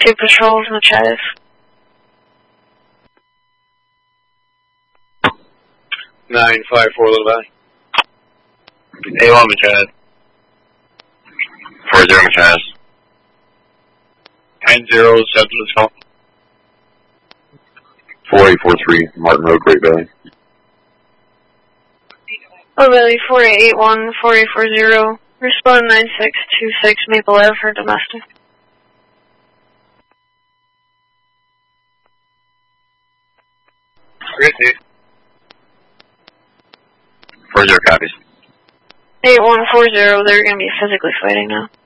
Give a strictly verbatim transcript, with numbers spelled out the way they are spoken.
two patrols, Machias. nine five four, Little Valley. A one, Machias. four zero, Machias. nine zero, seven, let's call. four eight four three, Martin Road, Great Valley. Oh, Valley, four eight eight one, four eight four zero. Respond nine six two six, Maple Ave for domestic. Great, four zero copies. eight one four zero, they're going to be physically fighting now.